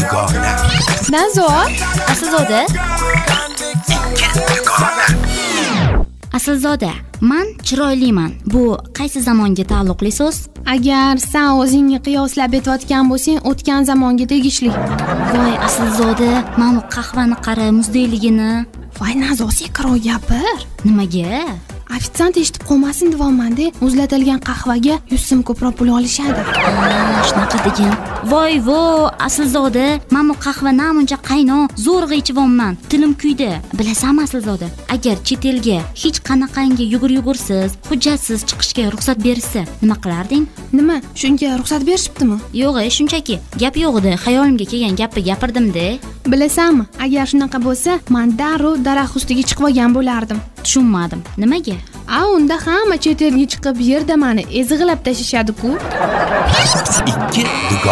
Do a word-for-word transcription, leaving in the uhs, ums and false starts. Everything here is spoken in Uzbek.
dugona. Nazo, Aslzoda? Ikki dugona. Aslzoda, men chiroyliman. Bu qaysi zamonga taalluqli so'z? agar sen o'zingni qiyoslab aytayotgan bo'lsang, o'tgan zamonga tegishli. Voy Aslzoda, mana bu qahvani qara, muzdayligini. Voy Nazo, sekro gapir. Nimaga? Ofitsiant eshitib qolmasin deyapman-da, muzlatilgan qahvaga yuz so'm ko'proq pul olishadi. Shunaqa degan. Voy vo, Aslzoda, men bu qahva namuncha qaynoq, zo'rg'a ichibman. Tilim kuydi. Bilasanmi Aslzoda? Agar chet elga hech qanaqangi yugur-yugursiz, hujjatsiz chiqishga ruxsat bersa, nima qilarding? Nima? Shunga ruxsat berishibdimi? Yo'q, shunchaki gap yo'q edi. Xayolimga kelgan gapni gapirdim-da. Bilasanmi, agar shunaqa bo'lsa, men darrov daraxt ustiga chiqib olgan bo'lardim. Tushunmadim. Nimaga? A, unda hamma chet elga chiqib yerda meni ezg'ilab tashishadi-ku. Ikki dugona.